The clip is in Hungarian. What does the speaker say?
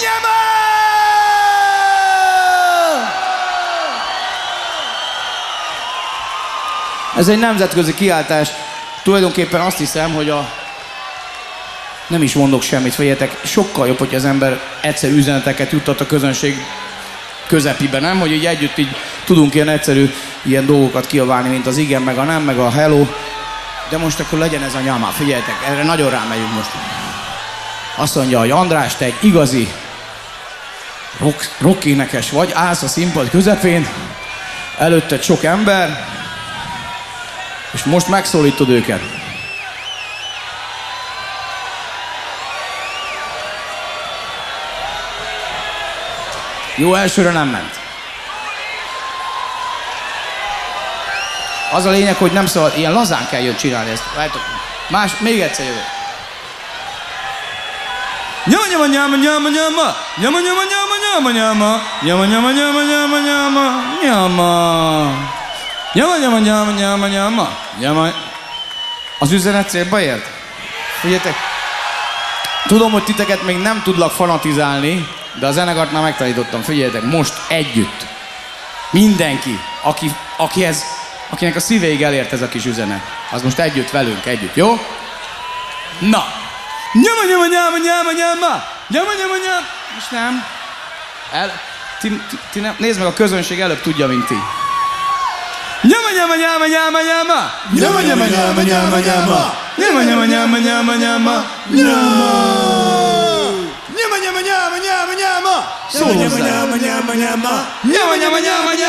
nyama! Ez egy nemzetközi kiáltás. Tulajdonképpen azt hiszem, hogy nem is mondok semmit, figyeljetek, sokkal jobb, hogy az ember egyszerű üzeneteket juttat a közönség közepibe, nem? Hogy így együtt így tudunk ilyen egyszerű ilyen dolgokat kiabálni, mint az igen, meg a nem, meg a hello. De most akkor legyen ez a nyama, figyeljetek, erre nagyon rámegyünk most. Azt mondja, hogy András, te egy igazi rock énekes vagy, állsz a színpad közepén, előtted sok ember, és most megszólítod őket. Jó, elsőre nem ment. Az a lényeg, hogy nem szabad, ilyen lazán kell jön csinálni ezt. Látjátok? Még egyszer jövök. Nyama, nyama, nyama, nyama, nyama. Nyama, nyama, nyama, nyama, nyama. Nyama, nyama, nyama, nyama, nyama. Nyama. Nyama, nyama, nyama, nyama, nyama. Nyama. Az üzenet célba ért? Figyeljetek. Tudom, hogy titeket még nem tudlak fanatizálni, de a zenekart már megtanítottam. Figyeljetek, most együtt. Mindenki, akinek a szívéig elért ez a kis üzenet, az most együtt velünk, együtt, jó? Na! Nyama, nyama, nyama, nyama, nyama! Nyama, nyama, nyama! Most nem. Ti nem. Nézd meg, a közönség előbb tudja, mint ti. Nyama, nyama, nyama, nyama, nyama! Nyama, nyama, nyama, nyama, nyama! Nyama, nyama, nyama, nyama, nyama! Nyama! Nyama, nyama, nyama, nyama, nyama! Szólj hozzá! Nyama, nyama, nyama, nyama! Nyama, nyama, nyama, nyama!